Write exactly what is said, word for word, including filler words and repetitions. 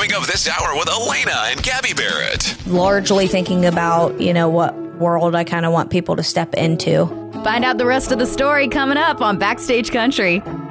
Coming up this hour with Elena and Gabby Barrett. Largely thinking about, you know, what world I kind of want people to step into. Find out the rest of the story coming up on Backstage Country.